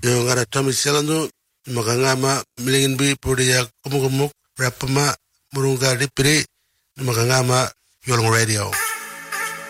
Yung ngara Tommy Selanu, makangama milingin bi pudi ya kumuk-kumuk, rapama murungga di piri, makangama Yolong Radio.